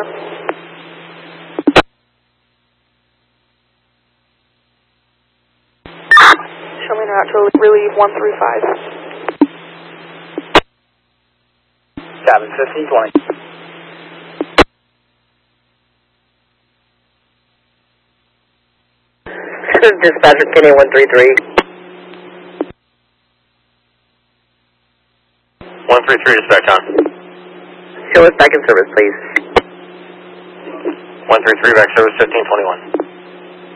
now. Show me now to relieve 135. Cabin 1520. This is Dispatcher Kenny 133. 133 dispatch on. Show us back in service, please. 133 back service 1521.